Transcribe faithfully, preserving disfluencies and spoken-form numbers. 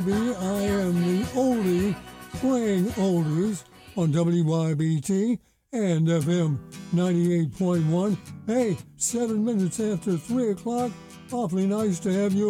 I am the oldie playing oldies on W Y B T and F M ninety-eight point one. Hey, seven minutes after three o'clock. Awfully nice to have you